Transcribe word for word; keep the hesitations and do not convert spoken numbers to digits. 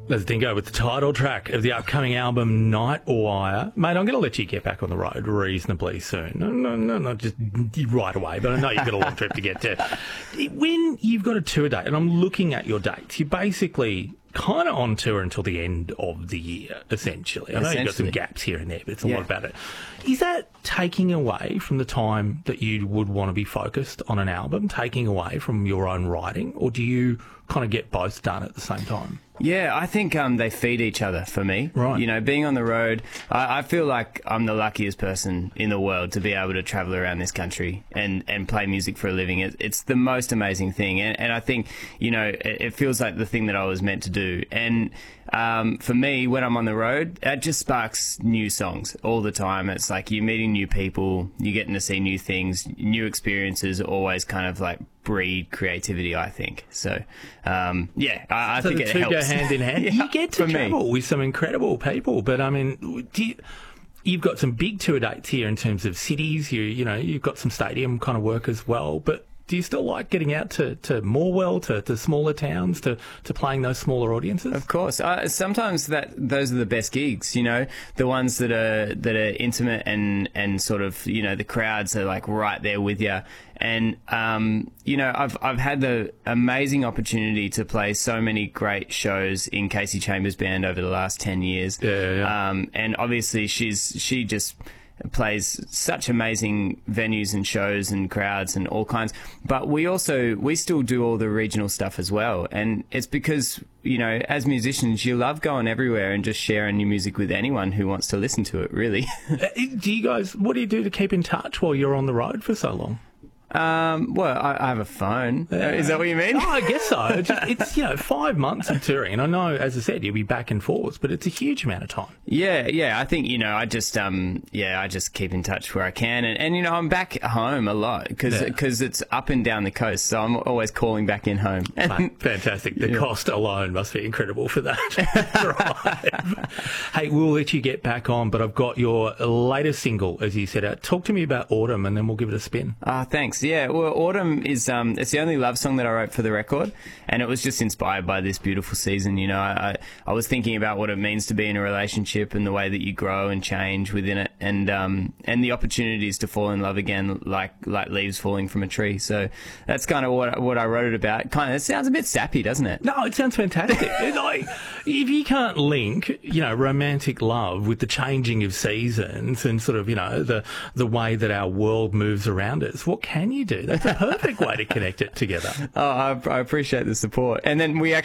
Let's dingo with the title track of the upcoming album, Nightwire. Mate, I'm going to let you get back on the road reasonably soon. No, no, no, not just right away, but I know you've got a long trip to get to. When you've got a tour date, and I'm looking at your dates, you're basically kind of on tour until the end of the year, essentially. I know you've got some gaps here and there, but it's a yeah. lot about it. Is that taking away from the time that you would want to be focused on an album, taking away from your own writing, or do you kind of get both done at the same time? Yeah, I think um, they feed each other for me. Right. You know, being on the road, I, I feel like I'm the luckiest person in the world to be able to travel around this country and, and play music for a living. It, it's the most amazing thing. And, and I think, you know, it, it feels like the thing that I was meant to do. And um, for me, when I'm on the road, it just sparks new songs all the time. It's like you're meeting new people, you're getting to see new things, new experiences always kind of like breed creativity, I think. So, um, yeah, I, I so think it helps. Go hand in hand. yeah, you get to travel me. with some incredible people, but I mean, do you, you've got some big tour dates here in terms of cities. You, you know, you've got some stadium kind of work as well, but do you still like getting out to, to Morwell, to, to smaller towns, to, to playing those smaller audiences? Of course. Uh, sometimes that those are the best gigs, you know, the ones that are that are intimate and, and sort of, you know, the crowds are like right there with you. And, um, you know, I've I've had the amazing opportunity to play so many great shows in Casey Chambers Band over the last ten years. Yeah, yeah, yeah. Um, and obviously she's she just plays such amazing venues and shows and crowds and all kinds, but we also we still do all the regional stuff as well, and it's because, you know, as musicians you love going everywhere and just sharing your music with anyone who wants to listen to it, really. Do you guys, what do you do to keep in touch while you're on the road for so long? Um, well, I, I have a phone. Yeah. Is that what you mean? Oh, I guess so. It's, just, it's, you know, five months of touring. And I know, as I said, you'll be back and forwards, but it's a huge amount of time. Yeah, yeah. I think, you know, I just, um, yeah, I just keep in touch where I can. And, and you know, I'm back home a lot because yeah. it's up and down the coast. So I'm always calling back in home. Mate, fantastic. The yeah. cost alone must be incredible for that drive. Hey, we'll let you get back on, but I've got your latest single, as you said. Uh, talk to me about Autumn, and then we'll give it a spin. Ah, uh, thanks. Yeah, well, Autumn is um, it's the only love song that I wrote for the record, and it was just inspired by this beautiful season. You know, I I was thinking about what it means to be in a relationship and the way that you grow and change within it, and um, and the opportunities to fall in love again, like like leaves falling from a tree. So that's kind of what what I wrote it about. Kind of, it sounds a bit sappy, doesn't it? No, it sounds fantastic. It's like, if you can't link, you know, romantic love with the changing of seasons and sort of, you know, the the way that our world moves around us, what can you do? That's a perfect way to connect it together. Oh, I, I appreciate the support. And then we actually